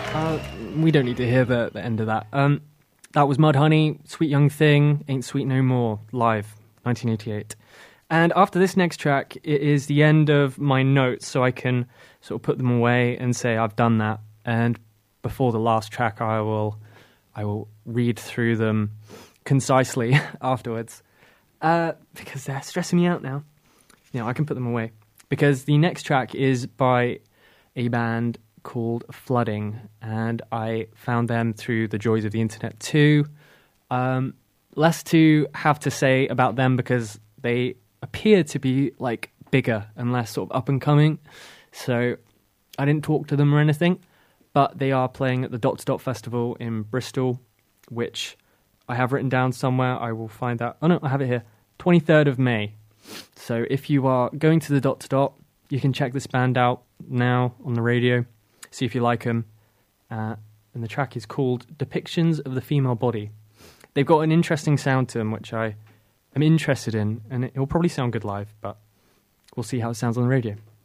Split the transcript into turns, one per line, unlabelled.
We don't need to hear the end of that. That was Mudhoney, Sweet Young Thing, Ain't Sweet No More, live, 1988. And after this next track, it is the end of my notes, so I can sort of put them away and say I've done that. And before the last track, I will read through them concisely afterwards, because they're stressing me out now. I can put them away. Because the next track is by a band called Flooding, and I found them through the joys of the internet too. Less to have to say about them because they appear to be like bigger and less sort of up and coming, so I didn't talk to them or anything, but they are playing at the Dot to Dot Festival in Bristol, which I have written down somewhere. I will find that. Oh no, I have it here. 23rd of May. So if you are going to the Dot to Dot, you can check this band out now on the radio, see if you like them. And the track is called Depictions of the Female Body. They've got an interesting sound to them, which I am interested in, and it will probably sound good live, but we'll see how it sounds on the radio.